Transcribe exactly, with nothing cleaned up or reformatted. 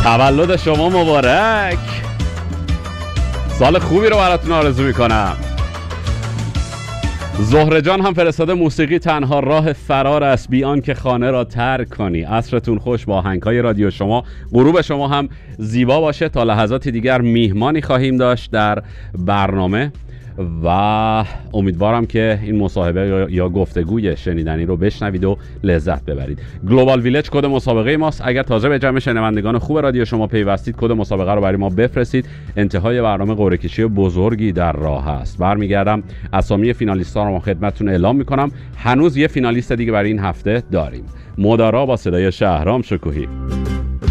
تولد شما مبارک، سال خوبی رو براتون آرزو میکنم. زهره جان هم فرستاده موسیقی تنها راه فرار است بی آن که خانه را ترک کنی. عصرتون خوش با آهنگ‌های رادیو شما. غروب شما هم زیبا باشه. تا لحظاتی دیگر میهمانی خواهیم داشت در برنامه و امیدوارم که این مصاحبه یا گفتگوی شنیدنی رو بشنوید و لذت ببرید. گلوبال ویلج کد مسابقه ماست. اگر تازه به جمع شنوندگان خوب رادیو شما پیوستید، کد مسابقه رو برای ما بفرستید. انتهای برنامه قرعه کشی بزرگی در راه است. برمیگردم اسامی فینالیست‌ها رو خدمتتون اعلام میکنم. هنوز یه فینالیست دیگه برای این هفته داریم. مدارا با صدای شهرام شکوهی.